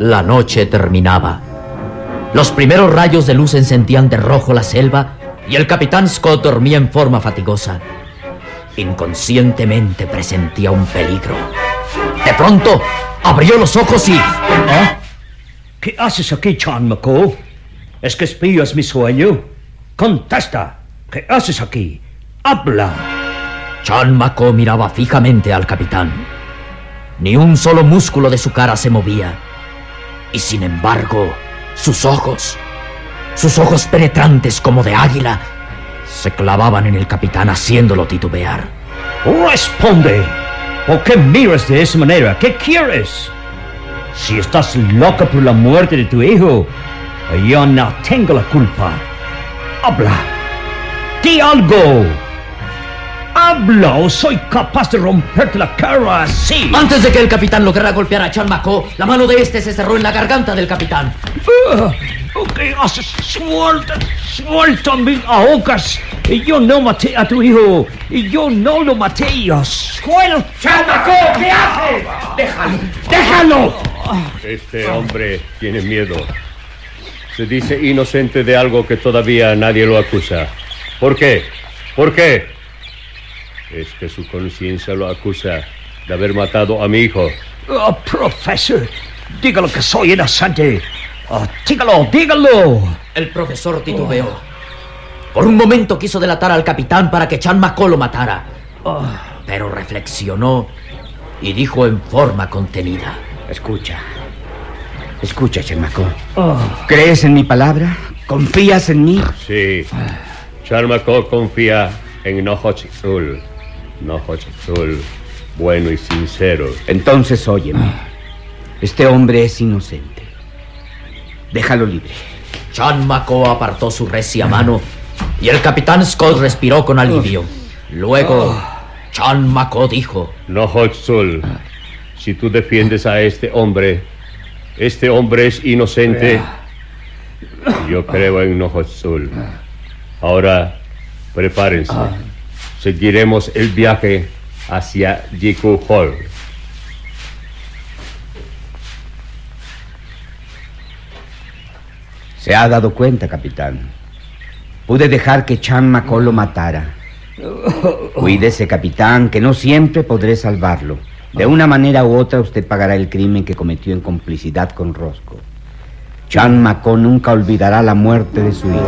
La noche terminaba. Los primeros rayos de luz encendían de rojo la selva y el capitán Scott dormía en forma fatigosa. Inconscientemente presentía un peligro. De pronto, abrió los ojos y... ¿Ah? ¿Qué haces aquí, Chan McCall? ¿Es que espías mi sueño? Contesta. ¿Qué haces aquí? ¡Habla! Chan McCall miraba fijamente al capitán. Ni un solo músculo de su cara se movía. Y sin embargo, sus ojos penetrantes como de águila, se clavaban en el capitán haciéndolo titubear. ¡Responde! ¿Por qué miras de esa manera? ¿Qué quieres? Si estás loca por la muerte de tu hijo, yo no tengo la culpa. ¡Habla! ¡Di algo! ¡Habla o soy capaz de romperte la cara así! Antes de que el capitán lograra golpear a Chan McCall, la mano de este se cerró en la garganta del capitán. ¿Qué haces? ¡Suéltame! ¡Ahogas! Yo no maté a tu hijo. Yo no lo maté. ¡Suelta! ¡Chan McCall! ¿Qué haces? ¡Déjalo! Este hombre tiene miedo. Se dice inocente de algo que todavía nadie lo acusa. ¿Por qué? ¿Por qué? Es que su conciencia lo acusa de haber matado a mi hijo. Profesor, dígalo que soy inocente. Dígalo. El profesor titubeó. Por un momento quiso delatar al capitán para que Chan McCall lo matara. Pero reflexionó y dijo en forma contenida. Escucha, Chan McCall. ¿Crees en mi palabra? ¿Confías en mí? Sí. Chan McCall confía en Nohochitsul. Nohochitsul, bueno y sincero. Entonces óyeme. Este hombre es inocente. Déjalo libre. Chan McCall apartó su recia mano y el capitán Scott respiró con alivio. Luego, Chan McCall dijo: Nohochitsul, si tú defiendes a este hombre es inocente. Yo creo en Nohochitsul. Ahora, prepárense. Seguiremos el viaje hacia Jiku Hall. Se ha dado cuenta, capitán. Pude dejar que Chan McCall lo matara. Cuídese, capitán, que no siempre podré salvarlo. De una manera u otra usted pagará el crimen que cometió en complicidad con Roscoe. Chan McCall nunca olvidará la muerte de su hijo.